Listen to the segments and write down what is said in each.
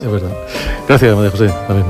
Es verdad. Gracias, María José, también.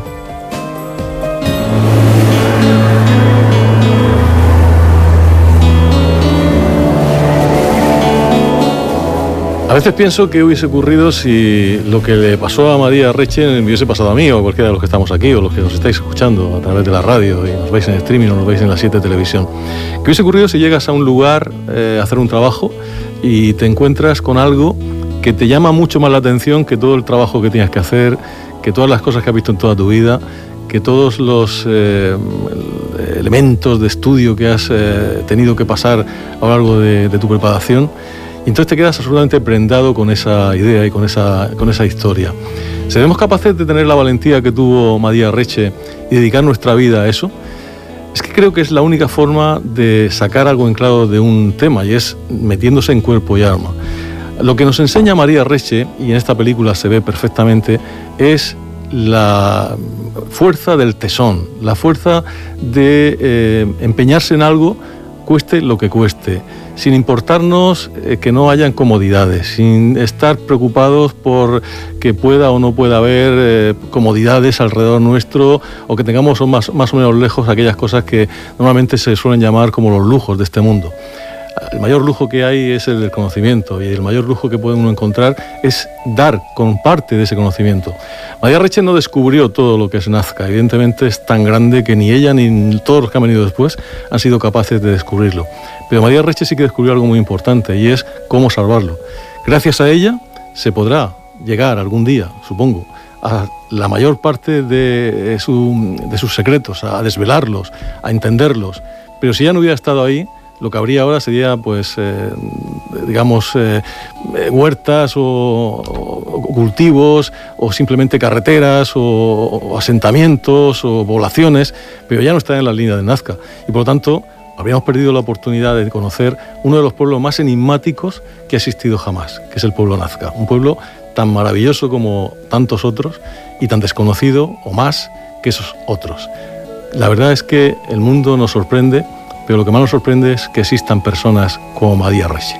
A veces pienso qué hubiese ocurrido si lo que le pasó a María Reche me hubiese pasado a mí o a cualquiera de los que estamos aquí o los que nos estáis escuchando a través de la radio y nos veis en streaming o nos veis en la 7 Televisión. ¿Qué hubiese ocurrido si llegas a un lugar a hacer un trabajo y te encuentras con algo que te llama mucho más la atención que todo el trabajo que tienes que hacer, que todas las cosas que has visto en toda tu vida, que todos los elementos de estudio que has tenido que pasar a lo largo de tu preparación? Y entonces te quedas absolutamente prendado con esa idea y con esa historia. ¿Seremos capaces de tener la valentía que tuvo María Reche y dedicar nuestra vida a eso? Es que creo que es la única forma de sacar algo en claro de un tema, y es metiéndose en cuerpo y alma. Lo que nos enseña María Reche, y en esta película se ve perfectamente, es la fuerza del tesón, la fuerza de empeñarse en algo, cueste lo que cueste, sin importarnos que no hayan comodidades, sin estar preocupados por que pueda o no pueda haber comodidades alrededor nuestro, o que tengamos más o menos lejos aquellas cosas que normalmente se suelen llamar como los lujos de este mundo. El mayor lujo que hay es el del conocimiento, y el mayor lujo que puede uno encontrar es dar con parte de ese conocimiento. María Reche no descubrió todo lo que es Nazca, evidentemente es tan grande que ni ella ni todos los que han venido después han sido capaces de descubrirlo. Pero María Reche sí que descubrió algo muy importante, y es cómo salvarlo. Gracias a ella se podrá llegar algún día, supongo, a la mayor parte de sus secretos, a desvelarlos, a entenderlos. Pero si ella no hubiera estado ahí, lo que habría ahora sería, pues, huertas o cultivos, o simplemente carreteras o asentamientos o poblaciones, pero ya no está en la línea de Nazca. Y por lo tanto, habríamos perdido la oportunidad de conocer uno de los pueblos más enigmáticos que ha existido jamás, que es el pueblo Nazca. Un pueblo tan maravilloso como tantos otros y tan desconocido o más que esos otros. La verdad es que el mundo nos sorprende, pero lo que más nos sorprende es que existan personas como María Reche.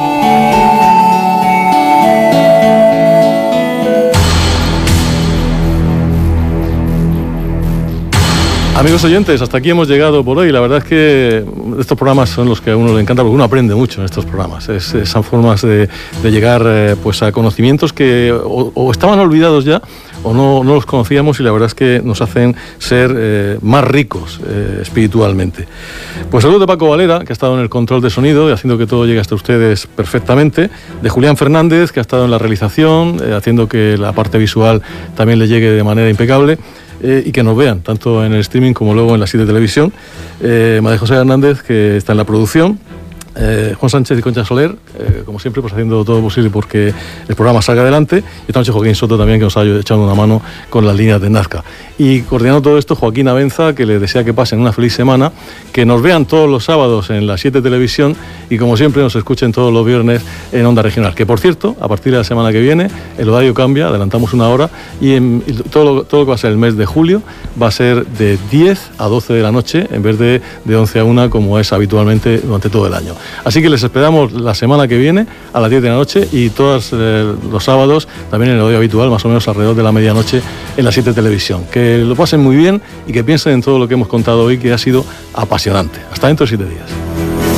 Amigos oyentes, hasta aquí hemos llegado por hoy. La verdad es que estos programas son los que a uno le encanta, porque uno aprende mucho en estos programas. Esas formas de llegar pues a conocimientos que o estaban olvidados ya, o no los conocíamos, y la verdad es que nos hacen ser más ricos espiritualmente. Pues saludos de Paco Valera, que ha estado en el control de sonido y haciendo que todo llegue hasta ustedes perfectamente, de Julián Fernández, que ha estado en la realización, haciendo que la parte visual también le llegue de manera impecable, y que nos vean tanto en el streaming como luego en la 7 Televisión. María José Hernández, que está en la producción, Juan Sánchez y Concha Soler, como siempre, pues haciendo todo lo posible porque el programa salga adelante, y esta noche Joaquín Soto también, que nos ha echado una mano con las líneas de Nazca. Y coordinando todo esto, Joaquín Abenza, que les desea que pasen una feliz semana, que nos vean todos los sábados en la 7 Televisión, y como siempre nos escuchen todos los viernes en Onda Regional, que por cierto, a partir de la semana que viene el horario cambia, adelantamos una hora, y todo lo que va a ser el mes de julio va a ser de 10 a 12 de la noche en vez de 11 a 1 como es habitualmente durante todo el año. Así que les esperamos la semana que viene a las 10 de la noche, y todos los sábados también en el horario habitual, más o menos alrededor de la medianoche, en la 7 Televisión. Que lo pasen muy bien y que piensen en todo lo que hemos contado hoy, que ha sido apasionante. Hasta dentro de 7 días.